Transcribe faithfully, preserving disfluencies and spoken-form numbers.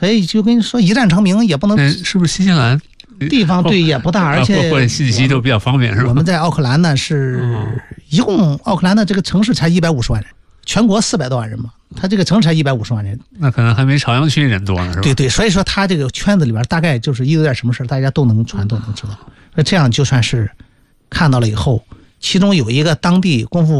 所以就跟你说一战成名也不能。 是不是新西兰地方对也不大，而且获信息都比较方便，是吧？ 我们在奥克兰呢是一共奥克兰的这个城市才一百五十万人，全国四百多万人嘛，他这个城市才一百五十万人， 那可能还没朝阳区人多呢，是吧？ 对对，所以说他这个圈子里边大概就是一有点什么事大家都能传都能知道。那这样就算是看到了以后，其中有一个当地功夫